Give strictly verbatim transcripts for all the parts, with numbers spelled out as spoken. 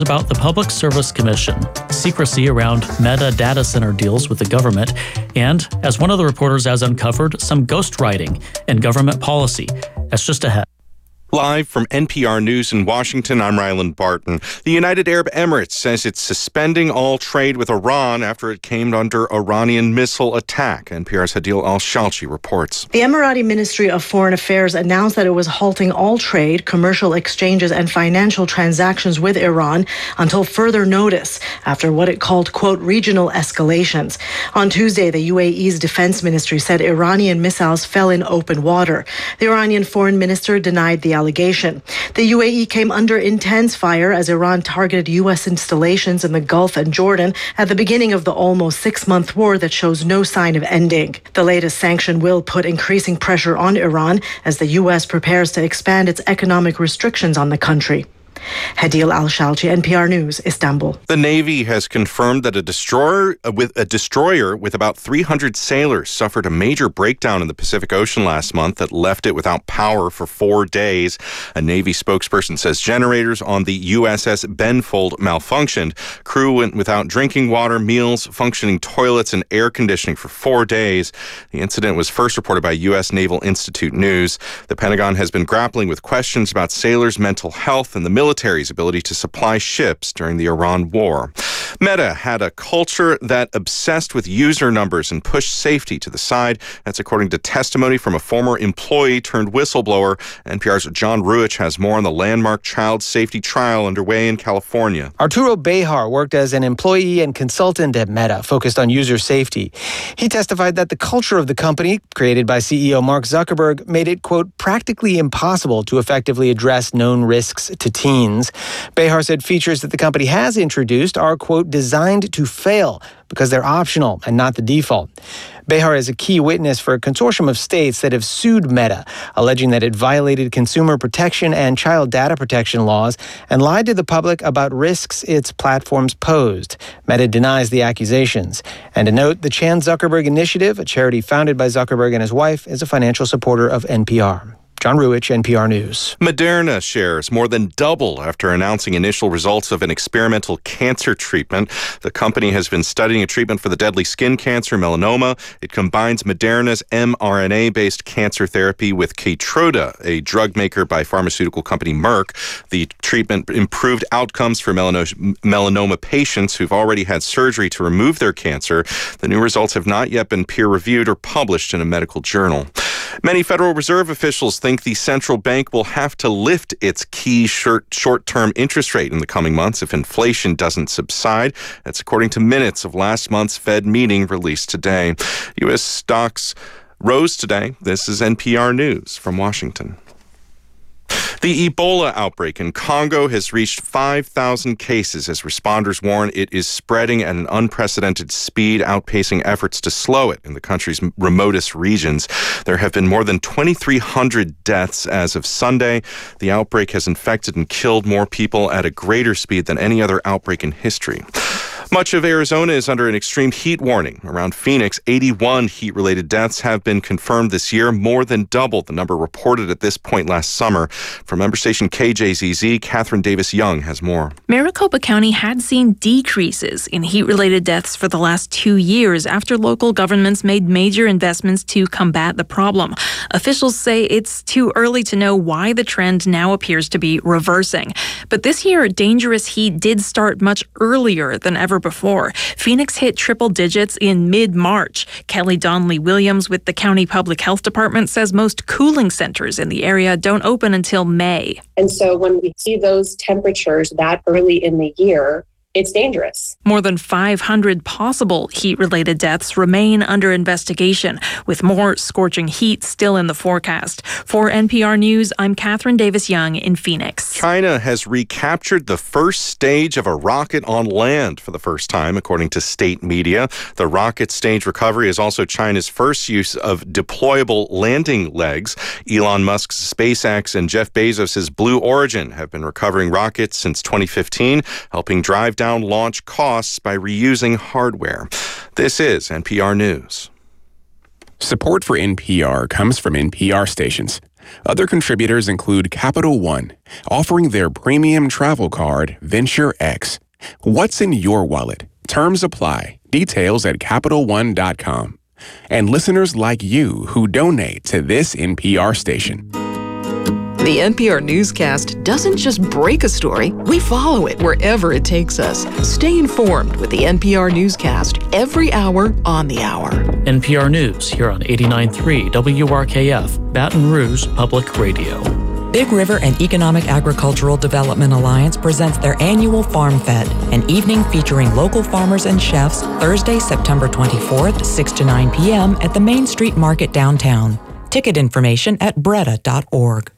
About the Public Service Commission, secrecy around Meta data center deals with the government, and, as one of the reporters has uncovered, some ghostwriting in government policy. That's just ahead. Live from N P R News in Washington, I'm Ryland Barton. The United Arab Emirates says it's suspending all trade with Iran after it came under Iranian missile attack. N P R's Hadil Al-Shalchi reports. The Emirati Ministry of Foreign Affairs announced that it was halting all trade, commercial exchanges, and financial transactions with Iran until further notice after what it called, quote, regional escalations. On Tuesday, the U A E's defense ministry said Iranian missiles fell in open water. The Iranian foreign minister denied the allegation. The U A E came under intense fire as Iran targeted U S installations in the Gulf and Jordan at the beginning of the almost six-month war that shows no sign of ending. The latest sanction will put increasing pressure on Iran as the U S prepares to expand its economic restrictions on the country. Hadil Al-Shalchi, N P R News, Istanbul. The Navy has confirmed that a destroyer with a destroyer with about three hundred sailors suffered a major breakdown in the Pacific Ocean last month that left it without power for four days. A Navy spokesperson says generators on the U S S Benfold malfunctioned. Crew went without drinking water, meals, functioning toilets, and air conditioning for four days. The incident was first reported by U S Naval Institute News. The Pentagon has been grappling with questions about sailors' mental health and the military military's ability to supply ships during the Iran war. Meta had a culture that obsessed with user numbers and pushed safety to the side. That's according to testimony from a former employee turned whistleblower. N P R's John Ruich has more on the landmark child safety trial underway in California. Arturo Bejar worked as an employee and consultant at Meta, focused on user safety. He testified that the culture of the company, created by C E O Mark Zuckerberg, made it, quote, practically impossible to effectively address known risks to teens. Bejar said features that the company has introduced are, quote, designed to fail because they're optional and not the default. Bejar is a key witness for a consortium of states that have sued Meta, alleging that it violated consumer protection and child data protection laws and lied to the public about risks its platforms posed. Meta denies the accusations. And to note, the Chan Zuckerberg Initiative, a charity founded by Zuckerberg and his wife, is a financial supporter of N P R. John Ruich, N P R News. Moderna shares more than doubled after announcing initial results of an experimental cancer treatment. The company has been studying a treatment for the deadly skin cancer, melanoma. It combines Moderna's mRNA-based cancer therapy with Keytruda, a drug maker by pharmaceutical company Merck. The treatment improved outcomes for melano- melanoma patients who've already had surgery to remove their cancer. The new results have not yet been peer-reviewed or published in a medical journal. Many Federal Reserve officials think the central bank will have to lift its key short, short-term interest rate in the coming months if inflation doesn't subside. That's according to minutes of last month's Fed meeting released today. U S stocks rose today. This is N P R News from Washington. The Ebola outbreak in Congo has reached five thousand cases as responders warn it is spreading at an unprecedented speed, outpacing efforts to slow it in the country's remotest regions. There have been more than twenty-three hundred deaths as of Sunday. The outbreak has infected and killed more people at a greater speed than any other outbreak in history. Much of Arizona is under an extreme heat warning. Around Phoenix, eighty-one heat-related deaths have been confirmed this year, more than double the number reported at this point last summer. From member station K J Z Z, Catherine Davis-Young has more. Maricopa County had seen decreases in heat-related deaths for the last two years after local governments made major investments to combat the problem. Officials say it's too early to know why the trend now appears to be reversing. But this year, dangerous heat did start much earlier than ever before. Phoenix hit triple digits in mid-March. Kelly Donnelly Williams with the County Public Health Department says most cooling centers in the area don't open until May. And so when we see those temperatures that early in the year, it's dangerous. More than five hundred possible heat-related deaths remain under investigation, with more scorching heat still in the forecast. For N P R News, I'm Catherine Davis-Young in Phoenix. China has recaptured the first stage of a rocket on land for the first time, according to state media. The rocket stage recovery is also China's first use of deployable landing legs. Elon Musk's SpaceX and Jeff Bezos' Blue Origin have been recovering rockets since twenty fifteen, helping drive down launch costs by reusing hardware. This is N P R News. Support for N P R comes from N P R stations. Other contributors include Capital One, offering their premium travel card, Venture X. What's in your wallet? Terms apply. Details at Capital One dot com. And listeners like you who donate to this N P R station. The N P R newscast doesn't just break a story, we follow it wherever it takes us. Stay informed with the N P R newscast every hour on the hour. N P R News here on eighty-nine point three W R K F, Baton Rouge Public Radio. Big River and Economic Agricultural Development Alliance presents their annual Farm Fed, an evening featuring local farmers and chefs, Thursday, September twenty-fourth, six to nine p.m. at the Main Street Market downtown. Ticket information at breda dot org.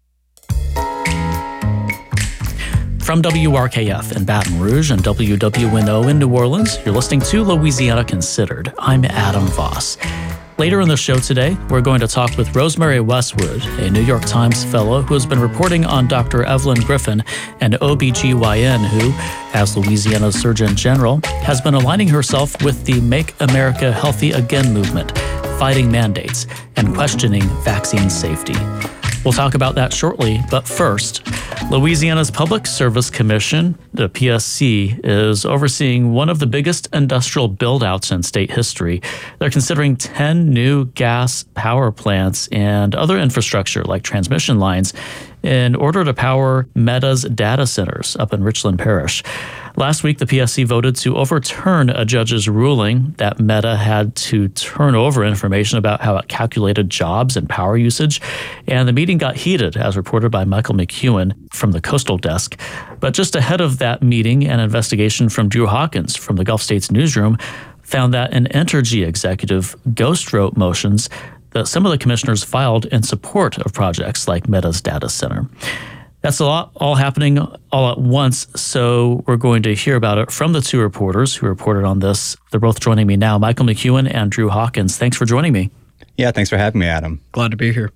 From W R K F in Baton Rouge and W W N O in New Orleans, you're listening to Louisiana Considered. I'm Adam Voss. Later in the show today, we're going to talk with Rosemary Westwood, a New York Times fellow who has been reporting on Doctor Evelyn Griffin, an O B G Y N who, as Louisiana's Surgeon General, has been aligning herself with the Make America Healthy Again movement, fighting mandates and questioning vaccine safety. We'll talk about that shortly, but first, Louisiana's Public Service Commission, the P S C, is overseeing one of the biggest industrial build-outs in state history. They're considering ten new gas power plants and other infrastructure like transmission lines in order to power Meta's data centers up in Richland Parish. Last week, the P S C voted to overturn a judge's ruling that Meta had to turn over information about how it calculated jobs and power usage, and the meeting got heated, as reported by Michael McEwen from the Coastal Desk. But just ahead of that meeting, an investigation from Drew Hawkins from the Gulf States Newsroom found that an Entergy executive ghost wrote motions that some of the commissioners filed in support of projects like Meta's data center. That's a lot all happening all at once, so we're going to hear about it from the two reporters who reported on this. They're both joining me now, Michael McEwen and Drew Hawkins. Thanks for joining me. Yeah, thanks for having me, Adam. Glad to be here.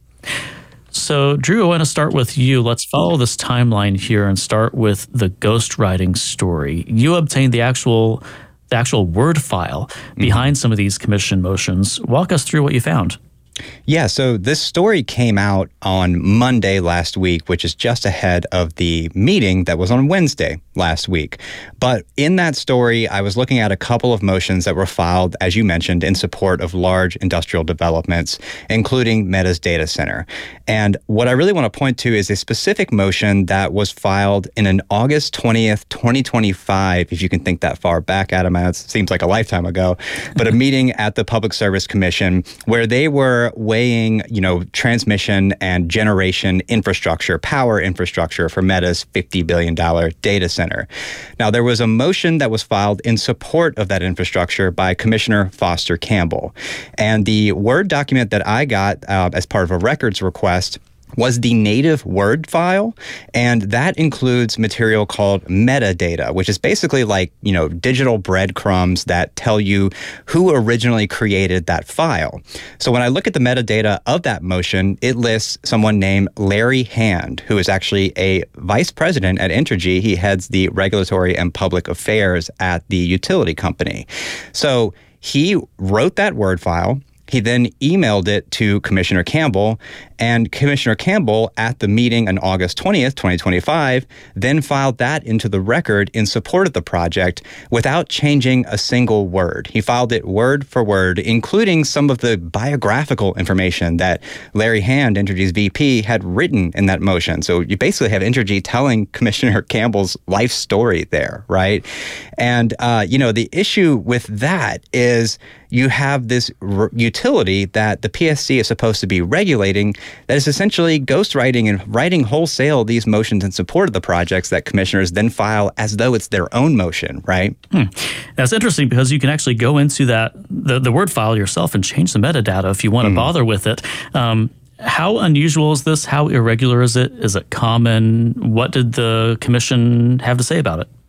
So, Drew, I want to start with you. Let's follow this timeline here and start with the ghostwriting story. You obtained the actual, the actual word file behind mm-hmm. some of these commission motions. Walk us through what you found. Yeah, so this story came out on Monday last week, which is just ahead of the meeting that was on Wednesday last week. But in that story, I was looking at a couple of motions that were filed, as you mentioned, in support of large industrial developments, including Meta's data center. And what I really want to point to is a specific motion that was filed in an August twentieth, twenty twenty-five, if you can think that far back, Adam. It seems like a lifetime ago, but a meeting at the Public Service Commission where they were weighing, you know, transmission and generation infrastructure, power infrastructure for Meta's fifty billion dollars data center. Now, there was a motion that was filed in support of that infrastructure by Commissioner Foster Campbell. And the Word document that I got uh, as part of a records request was the native Word file, and that includes material called metadata, which is basically like, you know, digital breadcrumbs that tell you who originally created that file. So when I look at the metadata of that motion, it lists someone named Larry Hand, who is actually a vice president at Entergy. He heads the regulatory and public affairs at the utility company. So he wrote that Word file. He then emailed it to Commissioner Campbell, and Commissioner Campbell, at the meeting on August twentieth, twenty twenty-five, then filed that into the record in support of the project without changing a single word. He filed it word for word, including some of the biographical information that Larry Hand, Entergy's V P, had written in that motion. So you basically have Entergy telling Commissioner Campbell's life story there, right? And, uh, you know, the issue with that is you have this r- utility that the P S C is supposed to be regulating that is essentially ghostwriting and writing wholesale these motions in support of the projects that commissioners then file as though it's their own motion, right? Hmm. That's interesting because you can actually go into that the, the Word file yourself and change the metadata if you want to mm. bother with it. Um, how unusual is this? How irregular is it? Is it common? What did the commission have to say about it?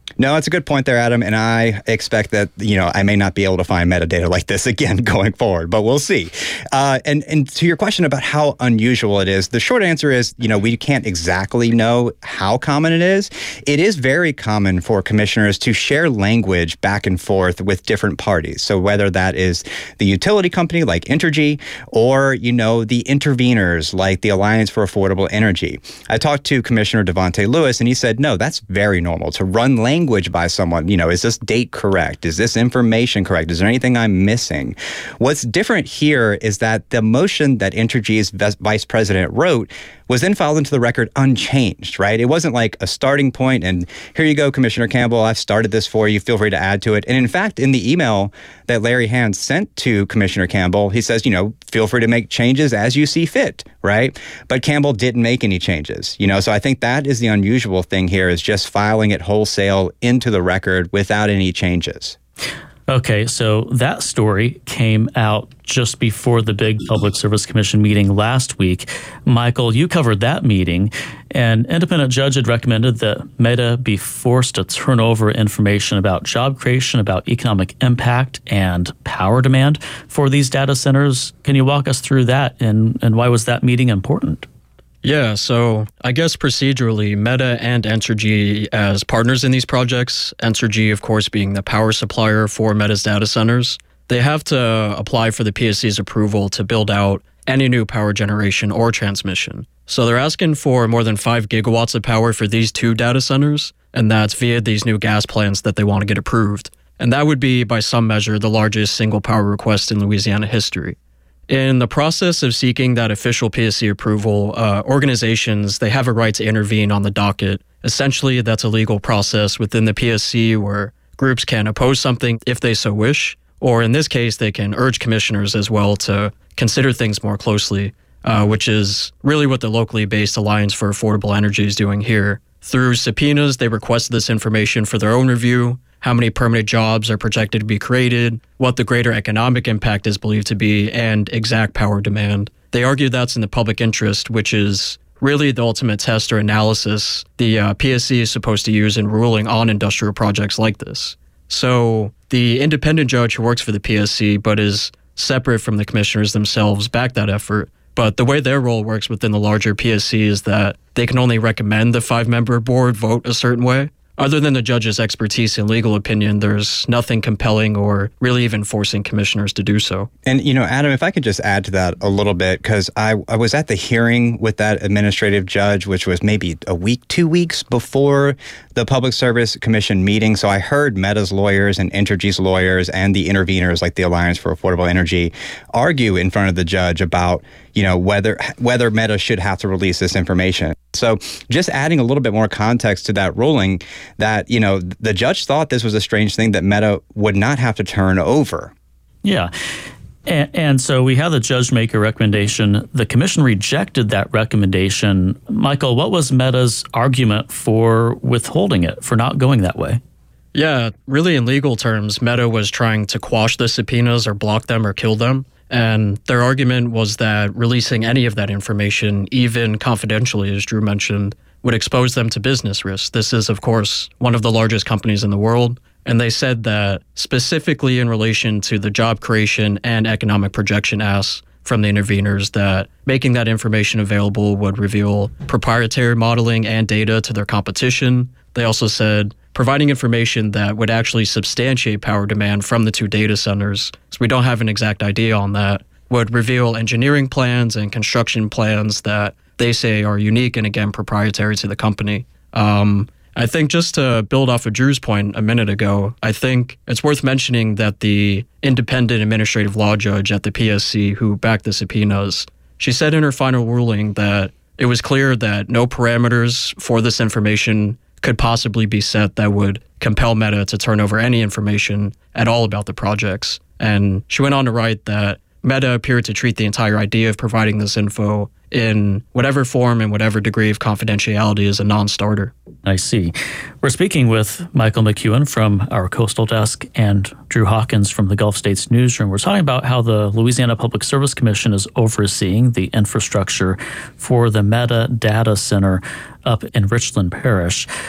No, it's a good point there, Adam. And I expect that, you know, I may not be able to find metadata like this again going forward, but we'll see. Uh, and, and to your question about how unusual it is, the short answer is, you know, we can't exactly know how common it is. It is very common for commissioners to share language back and forth with different parties. So whether that is the utility company like Entergy or, you know, the interveners like the Alliance for Affordable Energy. I talked to Commissioner Devontae Lewis, and he said, no, that's very normal to run language Language by someone. You know, is this date correct? Is this information correct? Is there anything I'm missing? What's different here is that the motion that Entergy's vice president wrote was then filed into the record unchanged, right? It wasn't like a starting point and here you go, Commissioner Campbell, I've started this for you, feel free to add to it. And in fact, in the email that Larry Hand sent to Commissioner Campbell, he says, you know, feel free to make changes as you see fit, right? But Campbell didn't make any changes, you know, so I think that is the unusual thing here, is just filing it wholesale into the record without any changes. Okay, so that story came out just before the big Public Service Commission meeting last week. Michael, you covered that meeting. An independent judge had recommended that Meta be forced to turn over information about job creation, about economic impact, and power demand for these data centers. Can you walk us through that, and, and why was that meeting important? Yeah, so I guess procedurally, Meta and Entergy as partners in these projects, Entergy, of course, being the power supplier for Meta's data centers, they have to apply for the P S C's approval to build out any new power generation or transmission. So they're asking for more than five gigawatts of power for these two data centers, and that's via these new gas plants that they want to get approved. And that would be, by some measure, the largest single power request in Louisiana history. In the process of seeking that official P S C approval, uh, organizations, they have a right to intervene on the docket. Essentially, that's a legal process within the P S C where groups can oppose something if they so wish, or in this case, they can urge commissioners as well to consider things more closely, uh, which is really what the locally based Alliance for Affordable Energy is doing here. Through subpoenas, they requested this information for their own review, how many permanent jobs are projected to be created, what the greater economic impact is believed to be, and exact power demand. They argue that's in the public interest, which is really the ultimate test or analysis the uh, P S C is supposed to use in ruling on industrial projects like this. So the independent judge who works for the P S C but is separate from the commissioners themselves backed that effort. But the way their role works within the larger P S C is that they can only recommend the five-member board vote a certain way. Other than the judge's expertise and legal opinion, there's nothing compelling or really even forcing commissioners to do so. And, you know, Adam, if I could just add to that a little bit, because I, I was at the hearing with that administrative judge, which was maybe a week, two weeks before the Public Service Commission meeting. So I heard Meta's lawyers and Entergy's lawyers and the interveners like the Alliance for Affordable Energy argue in front of the judge about, you know, whether whether Meta should have to release this information. So just adding a little bit more context to that ruling, that, you know, the judge thought this was a strange thing that Meta would not have to turn over. Yeah. And, and so we had the judge make a recommendation. The commission rejected that recommendation. Michael, what was Meta's argument for withholding it, for not going that way? Yeah, really in legal terms, Meta was trying to quash the subpoenas or block them or kill them. And their argument was that releasing any of that information, even confidentially, as Drew mentioned, would expose them to business risks. This is, of course, one of the largest companies in the world. And they said that specifically in relation to the job creation and economic projection asks from the interveners, that making that information available would reveal proprietary modeling and data to their competition. They also said providing information that would actually substantiate power demand from the two data centers, so we don't have an exact idea on that, would reveal engineering plans and construction plans that they say are unique and, again, proprietary to the company. Um, I think just to build off of Drew's point a minute ago, I think it's worth mentioning that the independent administrative law judge at the P S C who backed the subpoenas, she said in her final ruling that it was clear that no parameters for this information could possibly be set that would compel Meta to turn over any information at all about the projects. And she went on to write that Meta appeared to treat the entire idea of providing this info in whatever form and whatever degree of confidentiality as a non-starter. I see. We're speaking with Michael McEwen from our Coastal Desk and Drew Hawkins from the Gulf States Newsroom. We're talking about how the Louisiana Public Service Commission is overseeing the infrastructure for the Meta Data Center up in Richland Parish.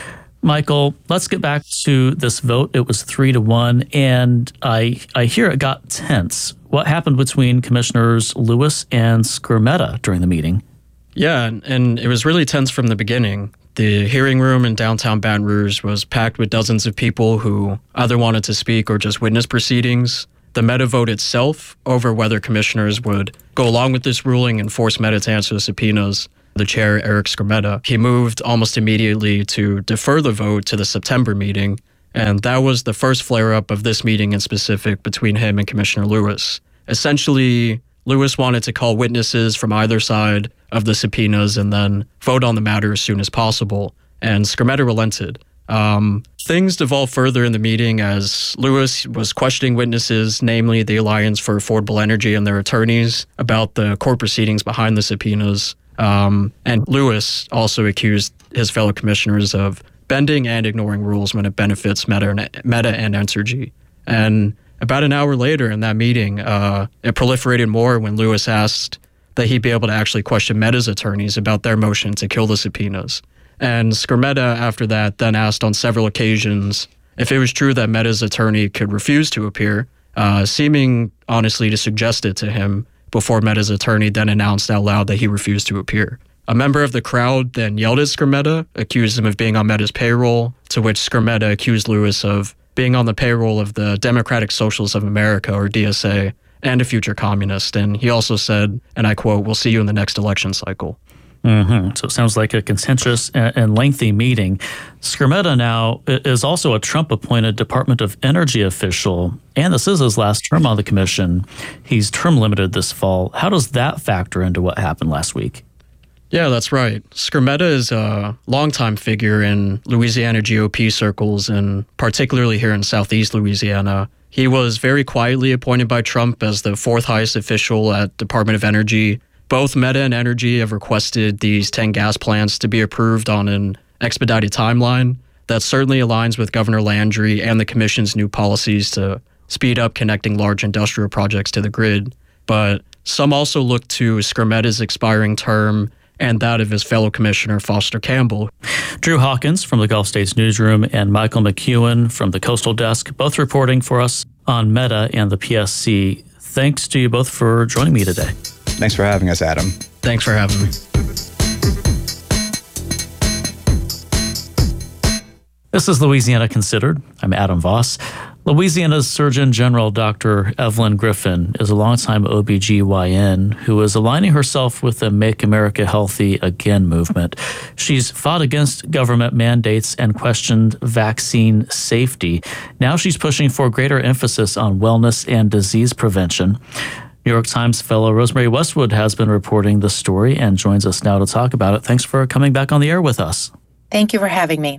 Michael, let's get back to this vote. It was three to one, and I I hear it got tense. What happened between Commissioners Lewis and Skrmeta during the meeting? Yeah, and it was really tense from the beginning. The hearing room in downtown Baton Rouge was packed with dozens of people who either wanted to speak or just witness proceedings. The Meta vote itself over whether commissioners would go along with this ruling and force Meta to answer the subpoenas. The chair, Eric Skrmeta, he moved almost immediately to defer the vote to the September meeting, and that was the first flare-up of this meeting in specific between him and Commissioner Lewis. Essentially, Lewis wanted to call witnesses from either side of the subpoenas and then vote on the matter as soon as possible, and Skrmeta relented. Um, things devolved further in the meeting as Lewis was questioning witnesses, namely the Alliance for Affordable Energy and their attorneys, about the court proceedings behind the subpoenas. Um, and Lewis also accused his fellow commissioners of bending and ignoring rules when it benefits Meta and, Meta and Entergy. And about an hour later in that meeting, uh, it proliferated more when Lewis asked that he be able to actually question Meta's attorneys about their motion to kill the subpoenas. And Skrmeta, after that, then asked on several occasions if it was true that Meta's attorney could refuse to appear, uh, seeming honestly to suggest it to him before Meta's attorney then announced out loud that he refused to appear. A member of the crowd then yelled at Skrmeta, accused him of being on Meta's payroll, to which Skrmeta accused Lewis of being on the payroll of the Democratic Socialists of America, or D S A, and a future communist. And he also said, and I quote, "We'll see you in the next election cycle." Mm-hmm. So it sounds like a contentious and lengthy meeting. Skrmeta now is also a Trump-appointed Department of Energy official, and this is his last term on the commission. He's term limited this fall. How does that factor into what happened last week? Yeah, that's right. Skrmeta is a longtime figure in Louisiana G O P circles, and particularly here in Southeast Louisiana. He was very quietly appointed by Trump as the fourth highest official at Department of Energy. Both Meta and Entergy have requested these ten gas plants to be approved on an expedited timeline that certainly aligns with Governor Landry and the commission's new policies to speed up connecting large industrial projects to the grid. But some also look to Skrmeta's expiring term and that of his fellow commissioner, Foster Campbell. Drew Hawkins from the Gulf States Newsroom and Michael McEwen from the Coastal Desk, both reporting for us on Meta and the P S C. Thanks to you both for joining me today. Thanks for having us, Adam. Thanks for having me. This is Louisiana Considered. I'm Adam Voss. Louisiana's Surgeon General Doctor Evelyn Griffin is a longtime O B G Y N who is aligning herself with the Make America Healthy Again movement. She's fought against government mandates and questioned vaccine safety. Now she's pushing for greater emphasis on wellness and disease prevention. New York Times fellow Rosemary Westwood has been reporting the story and joins us now to talk about it. Thanks for coming back on the air with us. Thank you for having me.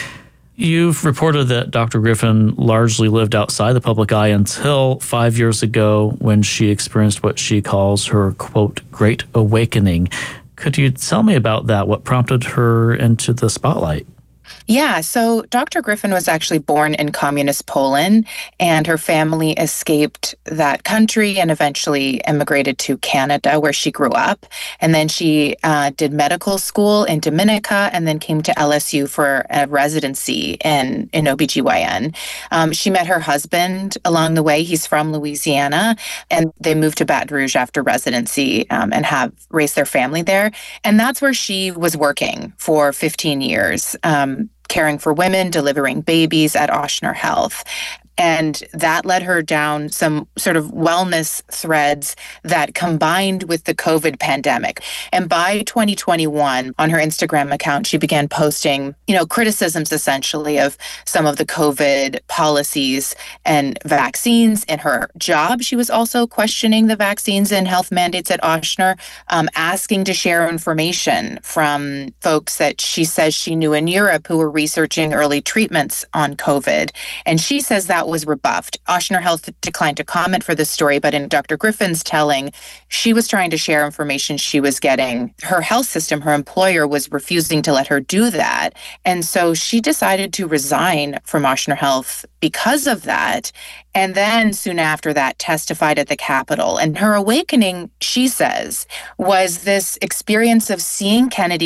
You've reported that Doctor Griffin largely lived outside the public eye until five years ago when she experienced what she calls her, quote, Great Awakening. Could you tell me about that? What prompted her into the spotlight? Yeah, so Doctor Griffin was actually born in communist Poland, and her family escaped that country and eventually immigrated to Canada, where she grew up. And then she uh, did medical school in Dominica and then came to L S U for a residency in, in O B G Y N. Um, she met her husband along the way. He's from Louisiana, and they moved to Baton Rouge after residency um, and have raised their family there. And that's where she was working for fifteen years. Um, caring for women, delivering babies at Ochsner Health. And that led her down some sort of wellness threads that combined with the COVID pandemic. And by twenty twenty-one, on her Instagram account, she began posting, you know, criticisms essentially of some of the COVID policies and vaccines. In her job, she was also questioning the vaccines and health mandates at Ochsner, um, asking to share information from folks that she says she knew in Europe who were researching early treatments on COVID. And she says that was rebuffed. Ochsner Health declined to comment for this story, but in Doctor Griffin's telling, she was trying to share information she was getting. Her health system, her employer, was refusing to let her do that. And so she decided to resign from Ochsner Health because of that. And then soon after that, testified at the Capitol. And her awakening, she says, was this experience of seeing Kennedy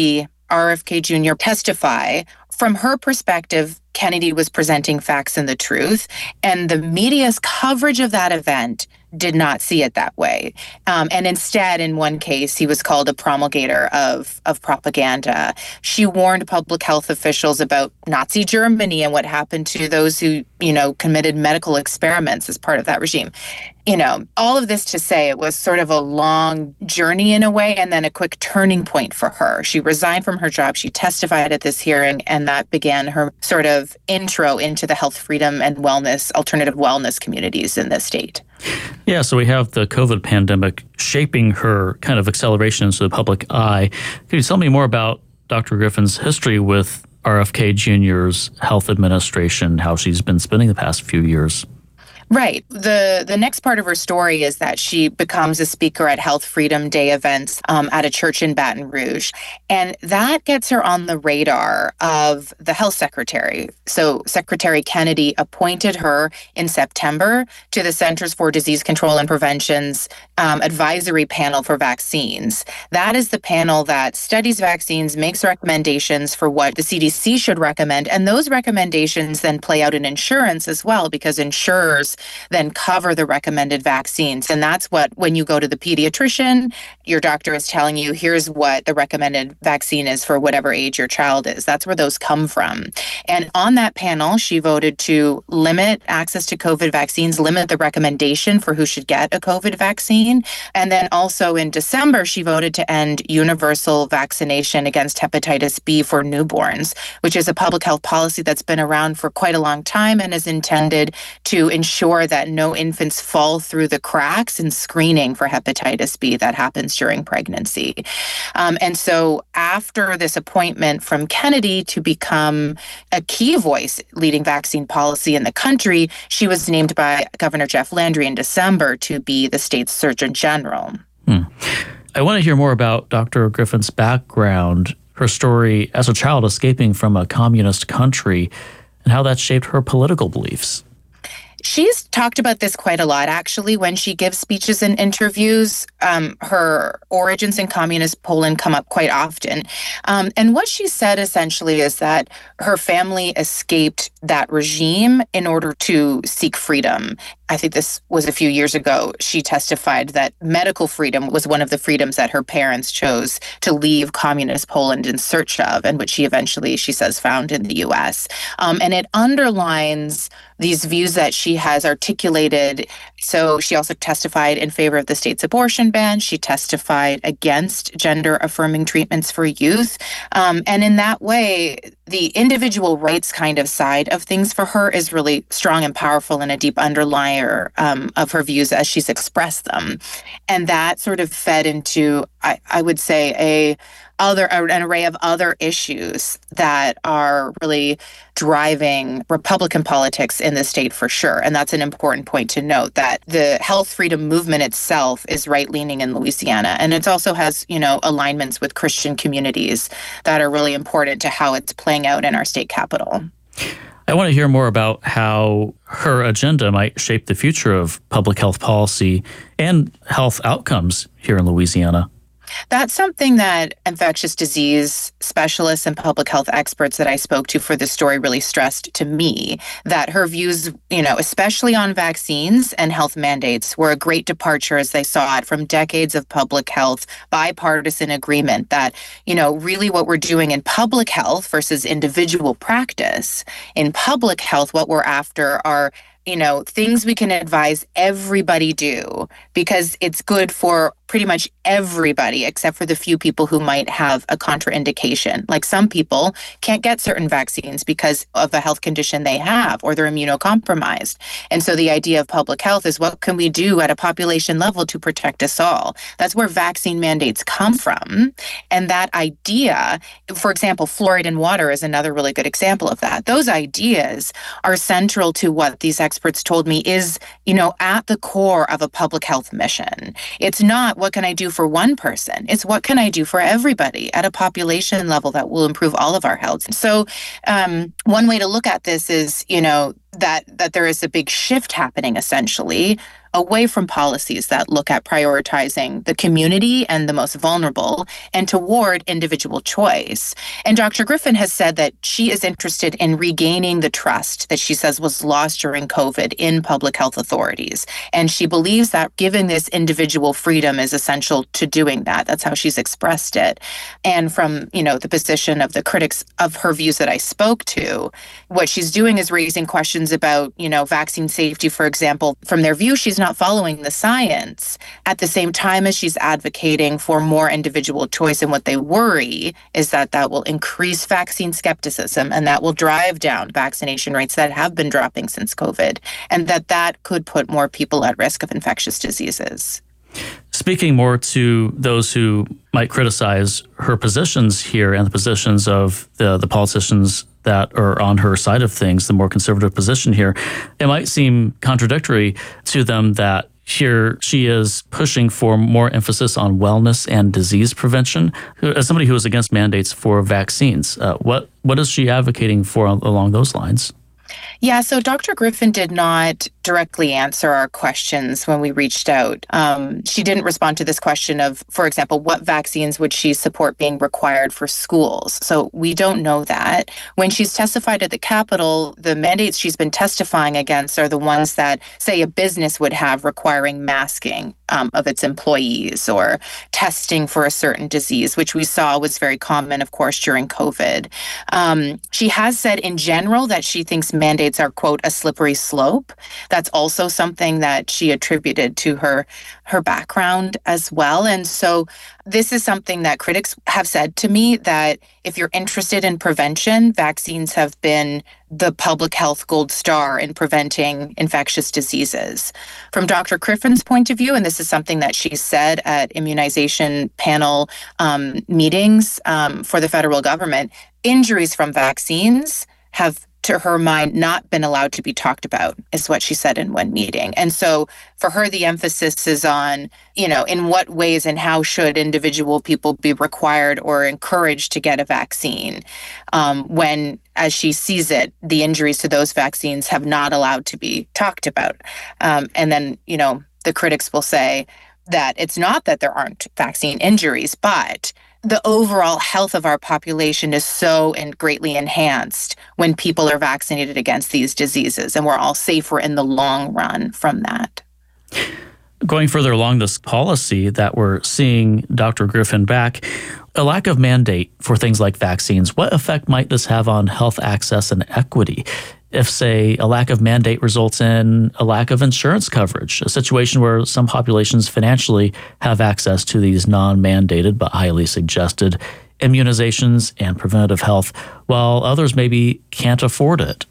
R F K Junior testify. From her perspective, Kennedy was presenting facts and the truth, and the media's coverage of that event did not see it that way. Um, and instead, in one case, he was called a promulgator of, of propaganda. She warned public health officials about Nazi Germany and what happened to those who, you know, committed medical experiments as part of that regime. You know, all of this to say it was sort of a long journey in a way, and then a quick turning point for her. She resigned from her job. She testified at this hearing, and that began her sort of intro into the health freedom and wellness, alternative wellness communities in the state. Yeah, so we have the COVID pandemic shaping her kind of acceleration into the public eye. Could you tell me more about Doctor Griffin's history with R F K Junior's health administration, how she's been spending the past few years? Right. The the next part of her story is that she becomes a speaker at Health Freedom Day events um, at a church in Baton Rouge. And that gets her on the radar of the health secretary. So Secretary Kennedy appointed her in September to the Centers for Disease Control and Prevention's um, advisory panel for vaccines. That is the panel that studies vaccines, makes recommendations for what the C D C should recommend. And those recommendations then play out in insurance as well, because insurers then cover the recommended vaccines. And that's what, when you go to the pediatrician, your doctor is telling you, here's what the recommended vaccine is for whatever age your child is. That's where those come from. And on that panel, she voted to limit access to COVID vaccines, limit the recommendation for who should get a COVID vaccine. And then also in December, she voted to end universal vaccination against hepatitis B for newborns, which is a public health policy that's been around for quite a long time and is intended to ensure that no infants fall through the cracks in screening for hepatitis B that happens during pregnancy. Um, and so after this appointment from Kennedy to become a key voice leading vaccine policy in the country, she was named by Governor Jeff Landry in December to be the state's Surgeon General. Hmm. I want to hear more about Doctor Griffin's background, her story as a child escaping from a communist country, and how that shaped her political beliefs. She's talked about this quite a lot, actually, when she gives speeches and interviews. Um, her origins in communist Poland come up quite often. Um, and what she said essentially is that her family escaped that regime in order to seek freedom. I think this was a few years ago. She testified that medical freedom was one of the freedoms that her parents chose to leave communist Poland in search of, and which she eventually, she says, found in the U S. Um, and it underlines these views that she has articulated. So she also testified in favor of the state's abortion ban. She testified against gender-affirming treatments for youth. Um, and in that way, the individual rights kind of side of things for her is really strong and powerful and a deep underliner um, of her views as she's expressed them. And that sort of fed into, I, I would say, a other an array of other issues that are really driving Republican politics in the state for sure. And that's an important point to note, that the health freedom movement itself is right-leaning in Louisiana. And it also has, you know, alignments with Christian communities that are really important to how it's playing out in our state capital. I want to hear more about how her agenda might shape the future of public health policy and health outcomes here in Louisiana. That's something that infectious disease specialists and public health experts that I spoke to for this story really stressed to me, that her views, you know, especially on vaccines and health mandates, were a great departure, as they saw it, from decades of public health bipartisan agreement that, you know, really what we're doing in public health versus individual practice. In public health, what we're after are, you know, things we can advise everybody do because it's good for pretty much everybody except for the few people who might have a contraindication. Like some people can't get certain vaccines because of a health condition they have or they're immunocompromised. And so the idea of public health is, what can we do at a population level to protect us all? That's where vaccine mandates come from. And that idea, for example, fluoride in water is another really good example of that. Those ideas are central to what these experts told me is, you know, at the core of a public health mission. It's not what can I do for one person? It's what can I do for everybody at a population level that will improve all of our health. So um, one way to look at this is, you know, that that there is a big shift happening essentially away from policies that look at prioritizing the community and the most vulnerable and toward individual choice. And Doctor Griffin has said that she is interested in regaining the trust that she says was lost during COVID in public health authorities. And she believes that giving this individual freedom is essential to doing that. That's how she's expressed it. And from, you know, the position of the critics of her views that I spoke to, what she's doing is raising questions about, you know, vaccine safety, for example. From their view, she's not following the science at the same time as she's advocating for more individual choice. And what they worry is that that will increase vaccine skepticism and that will drive down vaccination rates that have been dropping since COVID, and that that could put more people at risk of infectious diseases. Speaking more to those who might criticize her positions here and the positions of the, the politicians that are on her side of things, the more conservative position here, it might seem contradictory to them that here she is pushing for more emphasis on wellness and disease prevention. As somebody who is against mandates for vaccines, uh, what what is she advocating for along those lines? Yeah, so Doctor Griffin did not directly answer our questions when we reached out. Um, she didn't respond to this question of, for example, what vaccines would she support being required for schools? So we don't know that. When she's testified at the Capitol, the mandates she's been testifying against are the ones that, say, a business would have requiring masking um, of its employees or testing for a certain disease, which we saw was very common, of course, during COVID. Um, she has said in general that she thinks mandates are, quote, a slippery slope. That's also something that she attributed to her her background as well. And so this is something that critics have said to me, that if you're interested in prevention, vaccines have been the public health gold star in preventing infectious diseases. From Doctor Griffin's point of view, and this is something that she said at immunization panel um, meetings um, for the federal government, injuries from vaccines have, to her mind, not been allowed to be talked about, is what she said in one meeting. And so for her, the emphasis is on, you know, in what ways and how should individual people be required or encouraged to get a vaccine um, when, as she sees it, the injuries to those vaccines have not allowed to be talked about. Um, and then, you know, the critics will say that it's not that there aren't vaccine injuries, but the overall health of our population is so and greatly enhanced when people are vaccinated against these diseases, and we're all safer in the long run from that. Going further along this policy that we're seeing Doctor Griffin back, a lack of mandate for things like vaccines, what effect might this have on health access and equity? If, say, a lack of mandate results in a lack of insurance coverage, a situation where some populations financially have access to these non-mandated but highly suggested immunizations and preventative health, while others maybe can't afford it.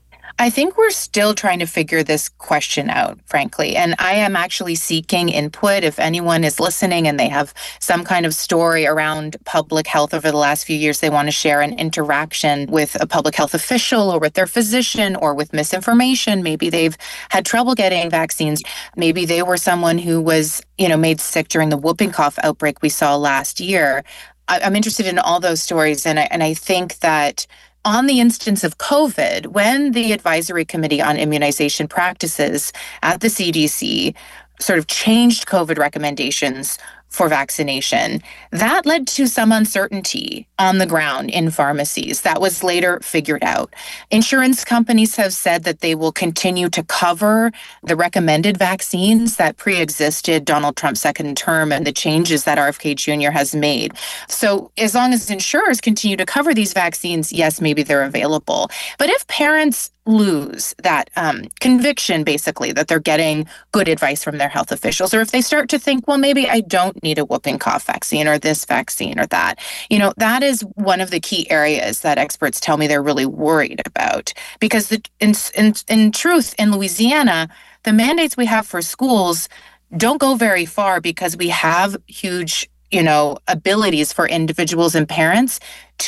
I think we're still trying to figure this question out, frankly. And I am actually seeking input. If anyone is listening and they have some kind of story around public health over the last few years, they want to share an interaction with a public health official or with their physician or with misinformation. Maybe they've had trouble getting vaccines. Maybe they were someone who was, you know, made sick during the whooping cough outbreak we saw last year. I, I'm interested in all those stories. And I, and I think that on the instance of COVID, when the Advisory Committee on Immunization Practices at the C D C sort of changed COVID recommendations for vaccination, that led to some uncertainty on the ground in pharmacies. That was later figured out. Insurance companies have said that they will continue to cover the recommended vaccines that pre-existed Donald Trump's second term and the changes that R F K Junior has made. So as long as insurers continue to cover these vaccines, yes, maybe they're available. But if parents lose that um, conviction, basically, that they're getting good advice from their health officials, or if they start to think, well, maybe I don't need a whooping cough vaccine or this vaccine or that, you know, that is one of the key areas that experts tell me they're really worried about. Because the, in, in, in truth, in Louisiana, the mandates we have for schools don't go very far because we have huge, you know, abilities for individuals and parents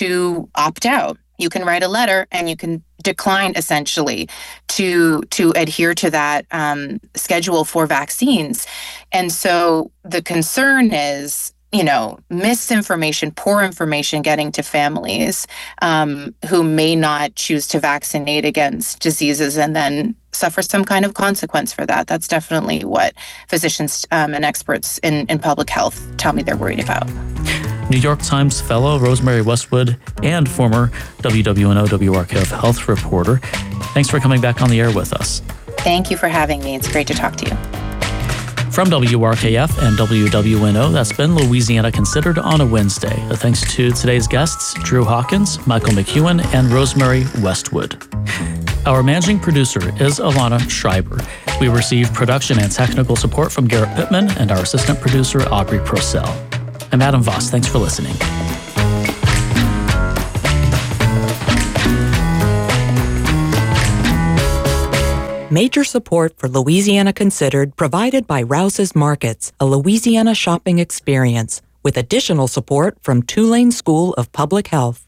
to opt out. You can write a letter and you can decline essentially to to adhere to that um, schedule for vaccines. And so the concern is you know, misinformation, poor information getting to families um, who may not choose to vaccinate against diseases and then suffer some kind of consequence for that. That's definitely what physicians um, and experts in, in public health tell me they're worried about. New York Times fellow Rosemary Westwood and former W W N O W R K F health reporter, thanks for coming back on the air with us. Thank you for having me. It's great to talk to you. From W R K F and W W N O, that's been Louisiana Considered on a Wednesday. A thanks to today's guests, Drew Hawkins, Michael McEwen, and Rosemary Westwood. Our managing producer is Alana Schreiber. We received production and technical support from Garrett Pittman and our assistant producer, Aubrey Procell. I'm Adam Voss. Thanks for listening. Major support for Louisiana Considered provided by Rouse's Markets, a Louisiana shopping experience, with additional support from Tulane School of Public Health.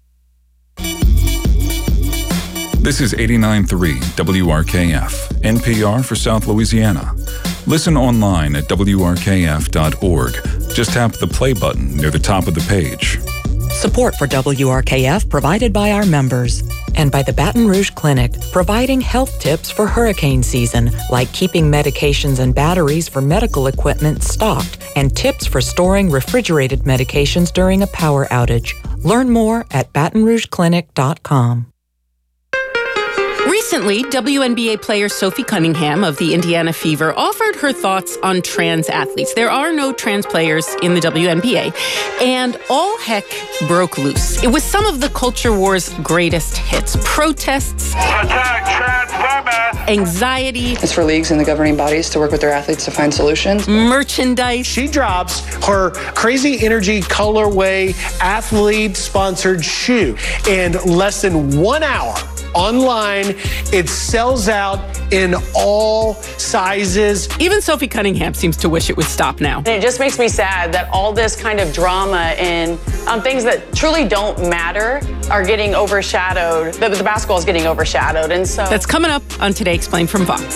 This is eighty-nine point three W R K F, N P R for South Louisiana. Listen online at W R K F dot org. Just tap the play button near the top of the page. Support for W R K F provided by our members and by the Baton Rouge Clinic, providing health tips for hurricane season, like keeping medications and batteries for medical equipment stocked and tips for storing refrigerated medications during a power outage. Learn more at baton rouge clinic dot com. Recently, W N B A player Sophie Cunningham of the Indiana Fever offered her thoughts on trans athletes. There are no trans players in the W N B A, and all heck broke loose. It was some of the culture war's greatest hits. Protests, attack trans women, anxiety. It's for leagues and the governing bodies to work with their athletes to find solutions. Merchandise. She drops her Crazy Energy colorway athlete-sponsored shoe in less than one hour. Online, it sells out in all sizes. Even Sophie Cunningham seems to wish it would stop now. And it just makes me sad that all this kind of drama and um, things that truly don't matter are getting overshadowed. The, the basketball is getting overshadowed, and so that's coming up on Today Explained from Vox.